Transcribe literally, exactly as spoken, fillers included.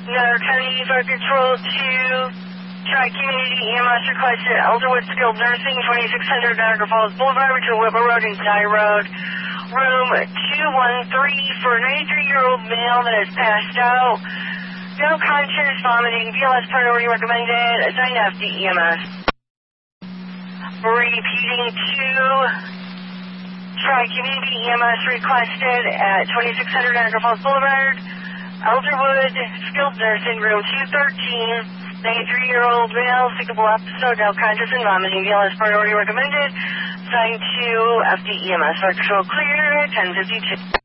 Nutter County Fire Control two, Tri-Community E M S requested Elderwood Skilled Nursing, twenty-six hundred Niagara Falls Boulevard between Whipple Road and Dye Road. Room two one three for a ninety-three-year-old male that has passed out. No conscious, vomiting, B L S priority recommended, assign F D E M S. Repeating two, Tri-Community E M S requested at twenty-six hundred Niagara Falls Boulevard, Elderwood Skilled Nursing, room two thirteen, ninety-three-year-old male, sickable episode, no conscious and vomiting, B L S priority recommended, assign to F D E M S. Fire Control clear, ten fifty-two.